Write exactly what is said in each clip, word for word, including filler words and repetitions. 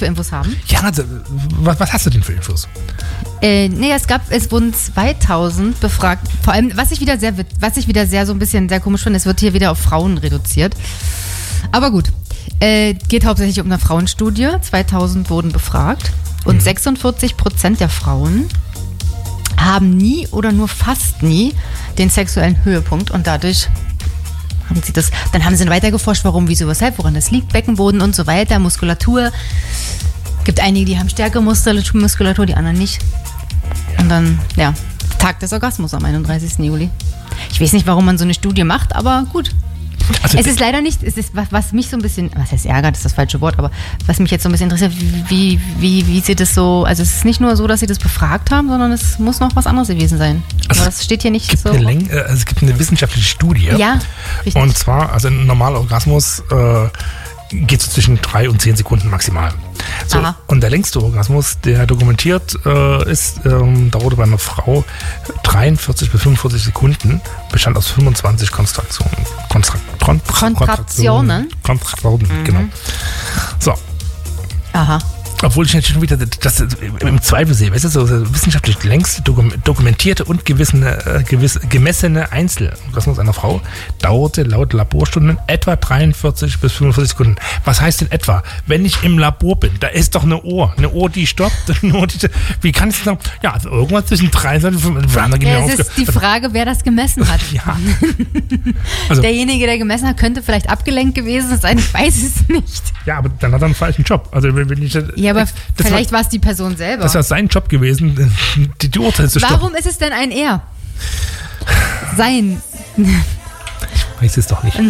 für Infos haben? Ja, also, was, was hast du denn für Infos? Äh, nee, es gab, es wurden zweitausend befragt. Vor allem, was ich wieder sehr, was ich wieder sehr so ein bisschen sehr komisch finde, es wird hier wieder auf Frauen reduziert. Aber gut, äh, geht hauptsächlich um eine Frauenstudie. zweitausend wurden befragt und mhm. sechsundvierzig Prozent der Frauen haben nie oder nur fast nie den sexuellen Höhepunkt und dadurch haben sie das, dann haben sie weiter geforscht, warum, wieso, weshalb, woran das liegt, Beckenboden und so weiter, Muskulatur. Gibt einige, die haben stärkere Muskulatur, die anderen nicht. Und dann, ja, Tag des Orgasmus am einunddreißigsten Juli. Ich weiß nicht, warum man so eine Studie macht, aber gut. Also es ist leider nicht, es ist, was mich so ein bisschen, was heißt ärgert, ist das falsche Wort, aber was mich jetzt so ein bisschen interessiert, wie, wie, wie sie das so, also es ist nicht nur so, dass sie das befragt haben, sondern es muss noch was anderes gewesen sein. Also aber das steht hier nicht gibt so. Eine Läng- also es gibt eine wissenschaftliche Studie. Ja, richtig. Und zwar, also ein normaler Orgasmus äh, geht so zwischen drei und zehn Sekunden maximal. So, Aha. und der längste Orgasmus, der dokumentiert äh, ist, ähm, dauerte bei einer Frau dreiundvierzig bis fünfundvierzig Sekunden, bestand aus fünfundzwanzig Kontraktionen. Kontrakt, Kont- Kontraktionen? Kontraktionen, mhm. genau. So. Aha. Obwohl ich natürlich schon wieder das im Zweifel sehe. Weißt du, so wissenschaftlich längste dokumentierte und gewissene, gewiss, gemessene Einzelorgasmus einer Frau dauerte laut Laborstunden etwa dreiundvierzig bis fünfundvierzig Sekunden. Was heißt denn etwa? Wenn ich im Labor bin, da ist doch eine Uhr. Eine Uhr, die stoppt. Eine Uhr, die, wie kann ich sagen? Ja, also irgendwas zwischen dreiunddreißig und fünfunddreißig. Ja, es ist die Frage, wer das gemessen hat. Ja. Also, derjenige, der gemessen hat, könnte vielleicht abgelenkt gewesen sein. Ich weiß es nicht. Ja, aber dann hat er einen falschen Job. Also wenn ich ja, aber das vielleicht war, war es die Person selber. Das war sein Job gewesen, die, die Uhrzeit zu stoppen. Warum ist es denn ein Er? Sein. Ich weiß es doch nicht.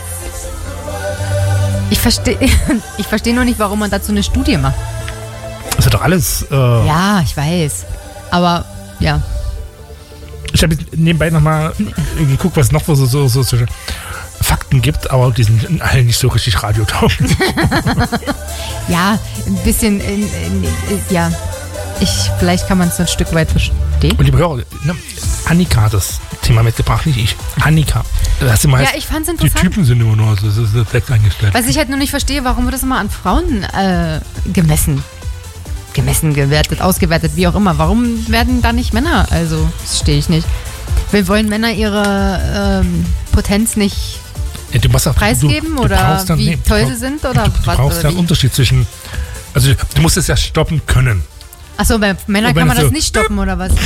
Ich verstehe ich versteh nur nicht, warum man dazu eine Studie macht. Das ist doch alles... Äh, ja, ich weiß. Aber, ja. Ich habe nebenbei nochmal geguckt, was noch so, so, so, so Fakten gibt, aber die sind alle nicht so richtig radiotauglich. Ja, ein bisschen, in, in, ja, ich, vielleicht kann man es so ein Stück weit verstehen. Und liebe Hörer, ne, Annika hat das Thema mitgebracht, nicht ich. Annika. Das immer ja, heißt, ich fand's die interessant. Typen sind immer nur so, so, so fleck eingestellt. Was ich halt nur nicht verstehe, warum wird das immer an Frauen äh, gemessen? Gemessen, gewertet, ausgewertet, wie auch immer. Warum werden da nicht Männer? Also, das verstehe ich nicht. Wir wollen Männer ihre ähm, Potenz nicht ja, du musst auch, preisgeben du, du oder dann, wie nee, toll du, sie sind? Oder du, du was? brauchst ja einen Unterschied zwischen... Also du musst es ja stoppen können. Achso, bei Männern kann man das so nicht stoppen, oder was?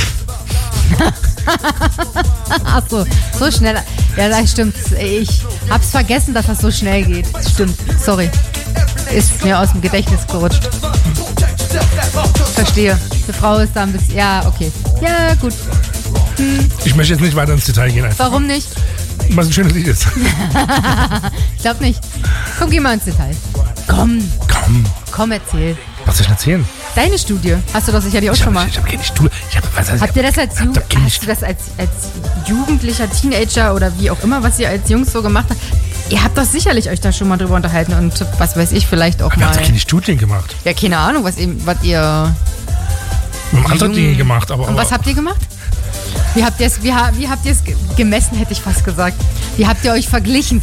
Achso, so schnell. Ja, das stimmt. Ich hab's vergessen, dass das so schnell geht. Stimmt, sorry. Ist mir aus dem Gedächtnis gerutscht. Verstehe. Die Frau ist da ein bisschen... Ja, okay. Ja, gut. Hm. Ich möchte jetzt nicht weiter ins Detail gehen. Einfach. Warum nicht? Was ein schönes Lied ist. Ich glaube nicht. Komm, geh mal ins Detail. Komm. Komm. Komm, erzähl. Was soll ich denn erzählen? Deine Studie. Hast du das sicherlich auch ich schon hab, mal? Ich habe keine Studie. Ich hab, was heißt, Habt ihr das als, Ju- hab hast du das als, als Jugendlicher, Teenager oder wie auch immer, was ihr als Jungs so gemacht habt? Ihr habt doch sicherlich euch da schon mal drüber unterhalten und was weiß ich, vielleicht auch aber mal... Wir haben keine Studien gemacht. Ja, keine Ahnung, was, eben, was ihr... Wir haben andere Dinge gemacht. Aber, und aber, was habt ihr gemacht? Wie habt ihr es wie, wie habt ihr es gemessen, hätte ich fast gesagt. Wie habt ihr euch verglichen?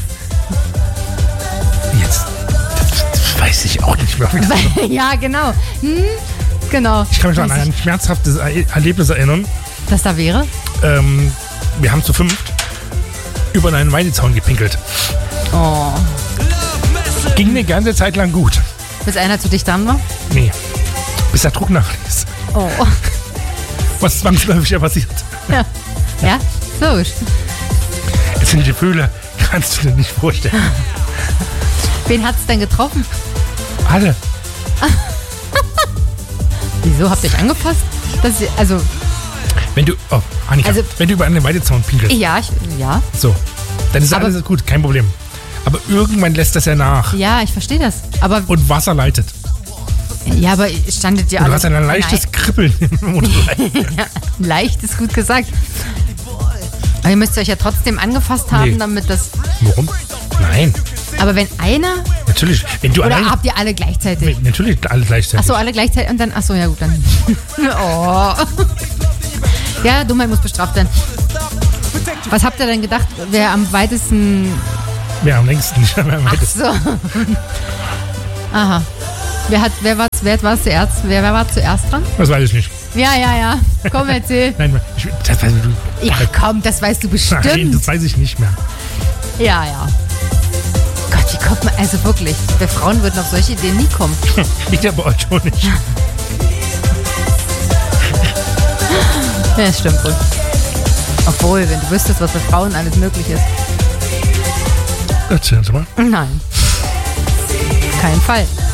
Jetzt das, das weiß ich auch nicht mehr. Ja, genau. Hm, genau. Ich kann mich noch an ein schmerzhaftes Erlebnis erinnern. Was da wäre? Ähm, wir haben zu fünft über einen Weidezaun gepinkelt. Oh. Ging eine ganze Zeit lang gut. Bis einer zu dicht dran war? Nee. Bis der Druck nachließ. Oh. Was zwangsläufig ja passiert. Ja, ja, logisch. Jetzt sind die Gefühle, kannst du dir nicht vorstellen. Wen hat es denn getroffen? Alle. Wieso? Habt ihr euch angepasst? Das, also, Wenn du, oh, Annika, Also- wenn du über einen Weidezaun pinkelst, ja, ich, ja. so, dann ist Aber- alles gut, kein Problem. Aber irgendwann lässt das ja nach. Ja, ich verstehe das. Aber, Und Wasser leitet. ja, aber standet ja Und du alles... hast ein leichtes Kribbeln im Motorrad. Ja, leicht ist gut gesagt. Aber ihr müsst euch ja trotzdem angefasst haben, Nee. damit das... Warum? Nein, Aber wenn einer... natürlich. Wenn du Oder allein, habt ihr alle gleichzeitig? natürlich alle gleichzeitig. Achso, alle gleichzeitig und dann... Achso, ja gut, dann... Oh. Ja, Dummheit muss bestraft werden. Was habt ihr denn gedacht, wer am weitesten... Wer am längsten nicht mehr am Ach weitesten. so. Aha. Wer, hat, wer, war, wer war zuerst? Wer, wer war zuerst dran? Das weiß ich nicht. Ja, ja, ja. Komm, erzähl. Nein, ich, das weiß ich, Ja, komm, das weißt du bestimmt. Nein, das weiß ich nicht mehr. Ja, ja. Gott, wie kommt man, also wirklich, wir Frauen würden auf solche Ideen nie kommen. Ich aber euch schon nicht. Ja, das stimmt wohl. Obwohl, wenn du wüsstest, was für Frauen alles möglich ist. Erzählen Sie mal. Nein. Kein Fall.